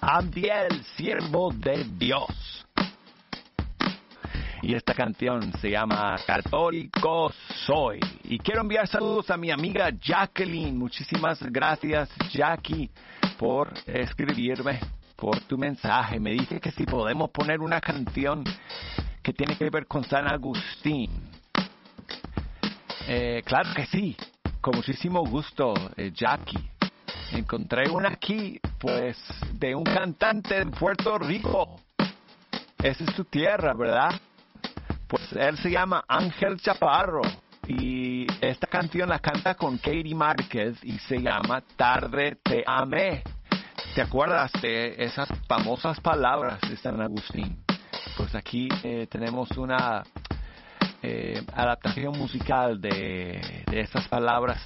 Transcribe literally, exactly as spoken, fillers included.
Abdiel, siervo de Dios. Y esta canción se llama Católico Soy. Y quiero enviar saludos a mi amiga Jacqueline. Muchísimas gracias, Jackie, por escribirme, por tu mensaje. Me dice que si podemos poner una canción que tiene que ver con San Agustín. Eh, claro que sí, con muchísimo gusto, eh, Jackie. Encontré una aquí, pues, de un cantante de Puerto Rico. Esa es tu tierra, ¿verdad? Pues él se llama Ángel Chaparro. Y esta canción la canta con Katie Márquez y se llama Tarde te amé. ¿Te acuerdas de esas famosas palabras de San Agustín? Pues aquí eh, tenemos una eh, adaptación musical de, de esas palabras